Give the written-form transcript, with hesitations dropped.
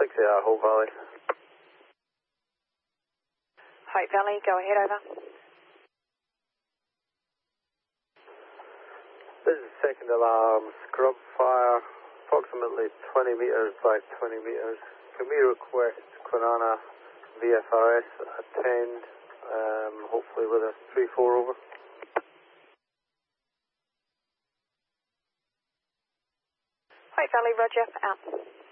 Hope Valley. Hope Valley, go ahead, over. This is second alarm, scrub fire, approximately 20 metres by 20 metres. Can we request Kwinana VFRS attend, hopefully with a 3-4 over? Hope Valley, roger, out.